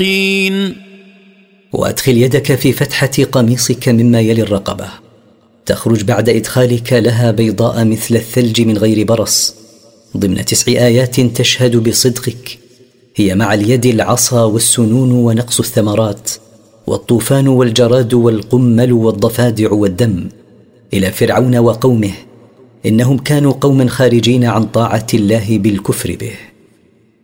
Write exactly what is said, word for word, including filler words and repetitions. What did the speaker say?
وأدخل يدك في فتحة قميصك مما يلي الرقبة، تخرج بعد إدخالك لها بيضاء مثل الثلج من غير برص، ضمن تسع آيات تشهد بصدقك، هي مع اليد العصا والسنون ونقص الثمرات والطوفان والجراد والقمل والضفادع والدم، إلى فرعون وقومه، إنهم كانوا قوما خارجين عن طاعة الله بالكفر به.